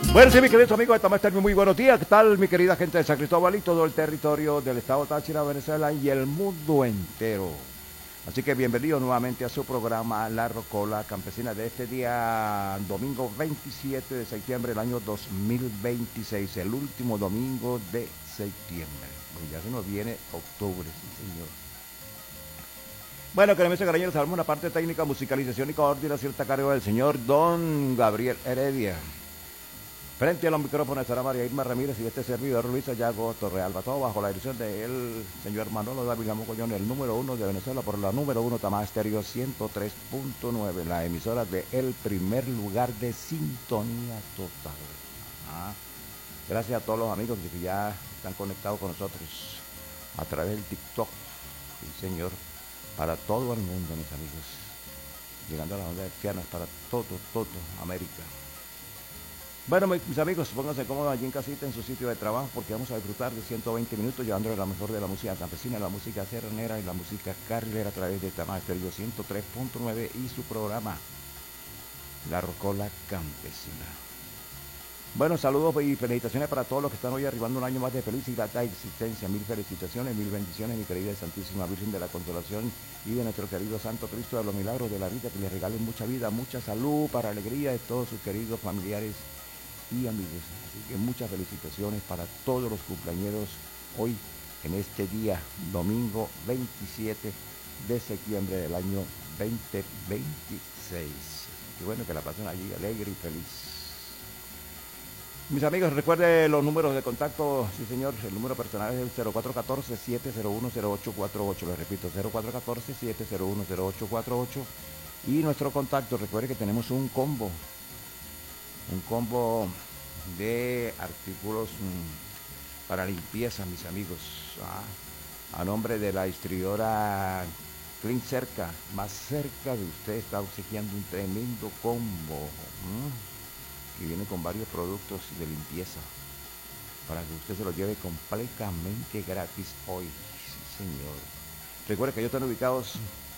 Bueno, sí, mis queridos amigos de Tamás Termio, muy buenos días. ¿Qué tal, mi querida gente de San Cristóbal y todo el territorio del estado Táchira, Venezuela y el mundo entero? Así que bienvenidos nuevamente a su programa La Rocola Campesina de este día, domingo 27 de septiembre del año 2026, el último domingo de septiembre. Pues ya se nos viene octubre, sí señor. Bueno, queremos cariño, saludamos una parte técnica, musicalización y coordinación está a cargo del señor Don Gabriel Heredia. Frente a los micrófonos estará María Irma Ramírez y este servidor Luis Ayago Torrealba, todo bajo la dirección del señor Manolo Dávila Mogollón, el número uno de Venezuela por la número uno Tamás Estéreo 103.9, la emisora de el primer lugar de sintonía total. Ah, gracias a todos los amigos que ya están conectados con nosotros a través del TikTok, sí señor, para todo el mundo, mis amigos, llegando a las ondas hercianas para todo América. Bueno, mis amigos, pónganse cómodos allí en casita, en su sitio de trabajo, porque vamos a disfrutar de 120 minutos llevándole la mejor de la música campesina, la música serranera y la música carrilera a través de Tamás Estéreo 103.9 y su programa La Rocola Campesina. Bueno, saludos y felicitaciones para todos los que están hoy arribando un año más de felicidad y existencia. Mil felicitaciones, mil bendiciones, mi querida Santísima Virgen de la Consolación y de nuestro querido Santo Cristo de los Milagros de la Vida, que les regalen mucha vida, mucha salud, para alegría de todos sus queridos familiares y amigos. Así que muchas felicitaciones para todos los cumpleañeros hoy en este día, domingo 27 de septiembre del año 2026. Y bueno, que la pasen allí alegre y feliz. Mis amigos, recuerden los números de contacto, sí señor, el número personal es el 0414-701-0848, les repito, 0414-701-0848, y nuestro contacto, recuerde que tenemos un combo de artículos para limpieza, mis amigos, a nombre de la distribuidora Clean Cerca, más cerca de usted, está obsequiando un tremendo combo que viene con varios productos de limpieza para que usted se lo lleve completamente gratis hoy, sí señor. Recuerde que ellos están ubicados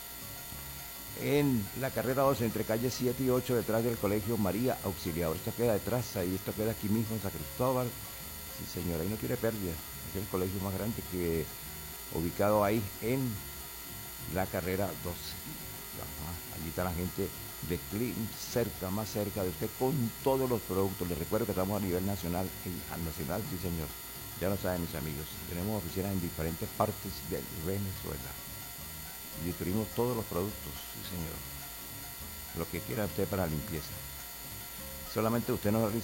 en la carrera 12, entre calle 7 y 8, detrás del Colegio María Auxiliadora. Esto queda detrás, ahí, esto queda aquí mismo en San Cristóbal. Sí, señor, ahí no tiene pérdida. Es el colegio más grande que ubicado ahí en la carrera 12. Allí está la gente de Clean Cerca, más cerca de usted, con todos los productos. Les recuerdo que estamos a nivel nacional, sí señor. Ya lo saben, mis amigos. Tenemos oficinas en diferentes partes de Venezuela. Y distribuimos todos los productos, sí señor, lo que quiera usted para limpieza. Solamente usted nos